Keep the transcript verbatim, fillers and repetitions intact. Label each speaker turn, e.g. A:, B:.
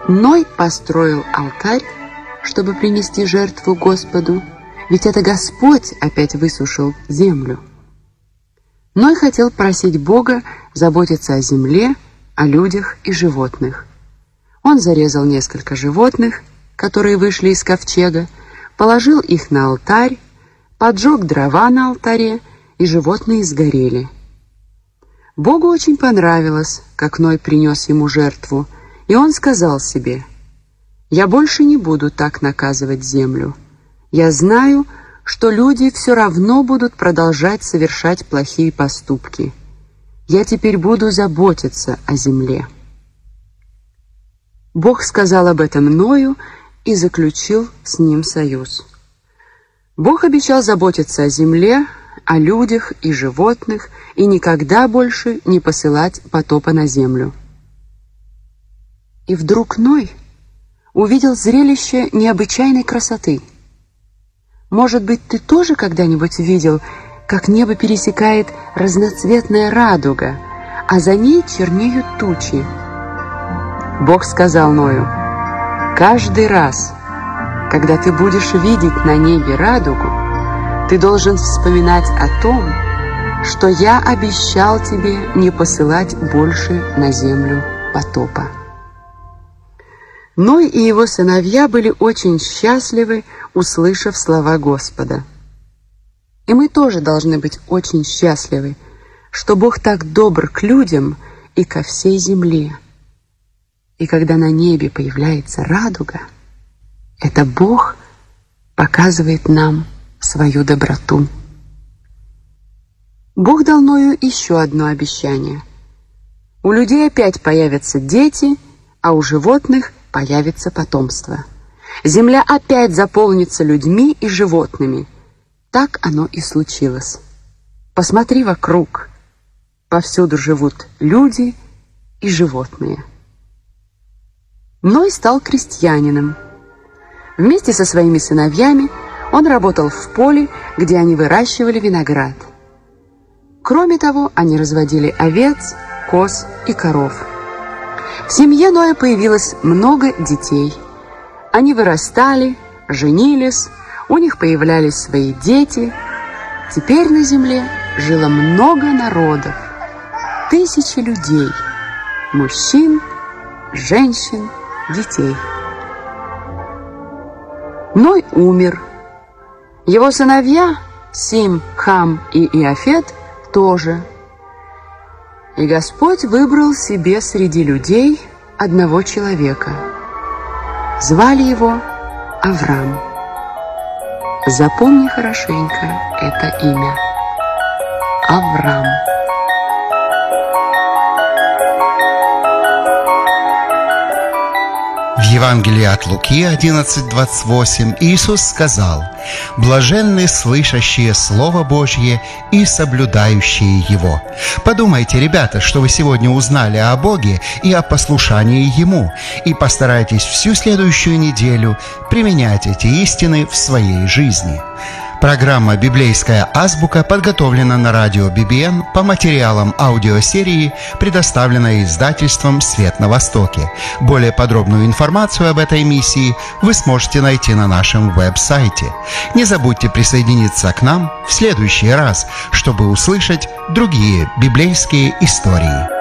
A: Ной построил алтарь, чтобы принести жертву Господу, ведь это Господь опять высушил землю. Ной хотел просить Бога заботиться о земле, о людях и животных. Он зарезал несколько животных, которые вышли из ковчега, положил их на алтарь, поджег дрова на алтаре, и животные сгорели. Богу очень понравилось, как Ной принес ему жертву, и он сказал себе: «Я больше не буду так наказывать землю. Я знаю, что люди все равно будут продолжать совершать плохие поступки. Я теперь буду заботиться о земле». Бог сказал об этом Ною и заключил с ним союз. Бог обещал заботиться о земле, о людях и животных и никогда больше не посылать потопа на землю. И вдруг Ной увидел зрелище необычайной красоты. Может быть, ты тоже когда-нибудь видел, как небо пересекает разноцветная радуга, а за ней чернеют тучи? Бог сказал Ною: «Каждый раз, когда ты будешь видеть на небе радугу, ты должен вспоминать о том, что я обещал тебе не посылать больше на землю потопа». Ной и его сыновья были очень счастливы, услышав слова Господа. И мы тоже должны быть очень счастливы, что Бог так добр к людям и ко всей земле. И когда на небе появляется радуга, это Бог показывает нам свою доброту. Бог дал Ною еще одно обещание. У людей опять появятся дети, а у животных появится потомство. Земля опять заполнится людьми и животными. Так оно и случилось. Посмотри вокруг. Повсюду живут люди и животные. Ной стал крестьянином. Вместе со своими сыновьями он работал в поле, где они выращивали виноград. Кроме того, они разводили овец, коз и коров. В семье Ноя появилось много детей. Они вырастали, женились, у них появлялись свои дети. Теперь на земле жило много народов, тысячи людей, мужчин, женщин, детей. Ной умер. Его сыновья Сим, Хам и Иафет тоже. И Господь выбрал себе среди людей одного человека. Звали его Аврам. Запомни хорошенько это имя. Аврам.
B: В Евангелии от Луки одиннадцать двадцать восемь Иисус сказал: «Блаженны слышащие Слово Божье и соблюдающие его». Подумайте, ребята, что вы сегодня узнали о Боге и о послушании Ему, и постарайтесь всю следующую неделю применять эти истины в своей жизни. Программа «Библейская азбука» подготовлена на радио би би эн по материалам аудиосерии, предоставленной издательством «Свет на Востоке». Более подробную информацию об этой миссии вы сможете найти на нашем веб-сайте. Не забудьте присоединиться к нам в следующий раз, чтобы услышать другие библейские истории.